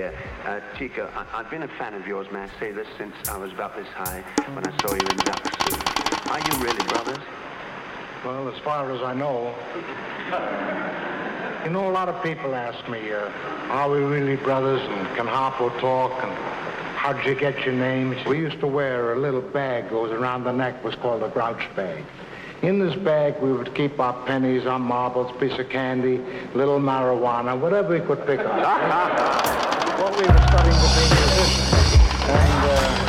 here. Chico, I've been a fan of yours, may I say this, since I was about this high when I saw you in Ducks. Are you really brothers? Well, as far as I know. You know, a lot of people ask me, are we really brothers, and can Harpo talk, and how'd you get your names? We used to wear a little bag goes around the neck, was called a grouch bag. In this bag, we would keep our pennies, our marbles, piece of candy, little marijuana, whatever we could pick up. Well, we were studying to be musicians. And